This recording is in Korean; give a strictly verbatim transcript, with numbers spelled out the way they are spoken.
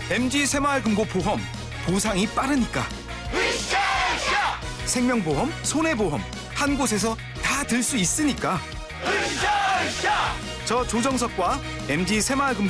엠지 새마을금고 보험, 보상이 빠르니까. 으쌰으쌰! 생명보험, 손해보험, 한 곳에서 다 들 수 있으니까. 으쌰으쌰! 저 조정석과 엠지 새마을금고